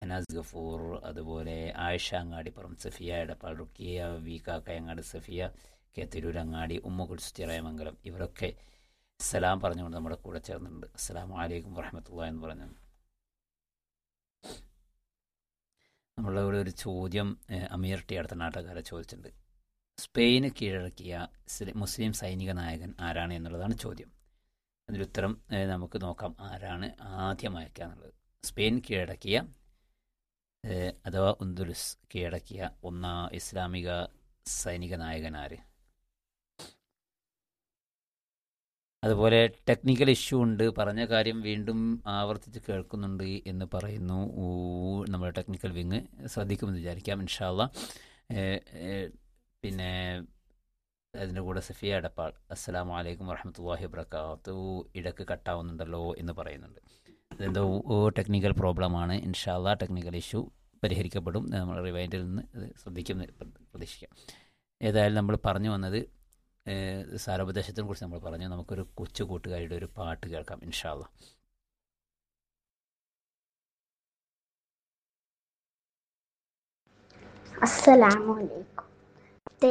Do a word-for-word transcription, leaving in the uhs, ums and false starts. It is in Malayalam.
അനാസ് ഗഫൂർ, അതുപോലെ ആയിഷ അങ്ങാടിപ്പുറം, സഫിയ എടപ്പാൾ, റുക്കിയ വി കാക്കയങ്ങാട്, സഫിയ കെ തിരൂരങ്ങാടി, ഉമ്മ കുൽസ് ചിറയമംഗലം, ഇവരൊക്കെ സലാം പറഞ്ഞുകൊണ്ട് നമ്മുടെ കൂടെ ചേർന്നിട്ടുണ്ട്. അസ്സലാമു അലൈക്കും വറഹ്മത്തുള്ളാഹി എന്ന് പറഞ്ഞു. നമ്മളുടെ ഇവിടെ ഒരു ചോദ്യം അമീർ ടി അടുത്ത നാട്ടുകാരെ ചോദിച്ചിട്ടുണ്ട്. സ്പെയിന് കീഴടക്കിയ മുസ്ലിം സൈനിക നായകൻ ആരാണ് എന്നുള്ളതാണ് ചോദ്യം. അതിനുത്തരം നമുക്ക് നോക്കാം. ആരാണ് ആദ്യം അയക്കുക എന്നുള്ളത്. സ്പെയിൻ കീഴടക്കിയ അഥവാ ഉന്ദുലുസ് കീഴടക്കിയ ഒന്നാ ഇസ്ലാമിക സൈനിക നായകൻ ആര്? അതുപോലെ ടെക്നിക്കൽ ഇഷ്യൂ ഉണ്ട്, പറഞ്ഞ കാര്യം വീണ്ടും ആവർത്തിച്ച് കേൾക്കുന്നുണ്ട് എന്ന് പറയുന്നു നമ്മുടെ ടെക്നിക്കൽ വിങ്. ശ്രദ്ധിക്കുമെന്ന് വിചാരിക്കാം ഇൻഷാ അല്ലാഹ്. പിന്നെ അതിൻ്റെ കൂടെ സഫിയ എടപ്പാൾ അസ്സലാമു അലൈക്കും വറഹ്മത്തുള്ളാഹി വബറകാതുഹു, ഇടയ്ക്ക് കട്ടാവുന്നുണ്ടല്ലോ എന്ന് പറയുന്നുണ്ട്. അതെന്തോ ടെക്നിക്കൽ പ്രോബ്ലമാണ്. ഇൻഷാ അല്ലാഹ് ടെക്നിക്കൽ ഇഷ്യൂ പരിഹരിക്കപ്പെടും. നമ്മൾ റിവൈൻഡിൽ നിന്ന് അത് ശ്രദ്ധിക്കും പ്രതീക്ഷിക്കാം. ഏതായാലും നമ്മൾ പറഞ്ഞു വന്നത് സാരോപദേശത്തിനെ കുറിച്ച് നമ്മൾ പറഞ്ഞു. നമുക്കൊരു കൊച്ചു കൂട്ടുകാരുടെ ഒരു പാട്ട് കേൾക്കാം ഇൻഷാ അല്ലാഹ്. അസ്സലാമു അലൈക്കും.